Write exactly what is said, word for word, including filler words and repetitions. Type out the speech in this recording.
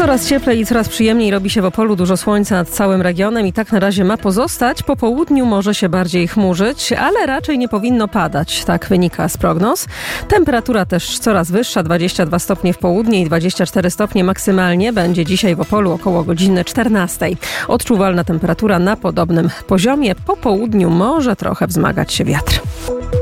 Coraz cieplej i coraz przyjemniej robi się w Opolu, dużo słońca nad całym regionem i tak na razie ma pozostać. Po południu może się bardziej chmurzyć, ale raczej nie powinno padać, tak wynika z prognoz. Temperatura też coraz wyższa, dwadzieścia dwa stopnie w południe i dwadzieścia cztery stopnie maksymalnie będzie dzisiaj w Opolu około godziny czternastej. Odczuwalna temperatura na podobnym poziomie, po południu może trochę wzmagać się wiatr.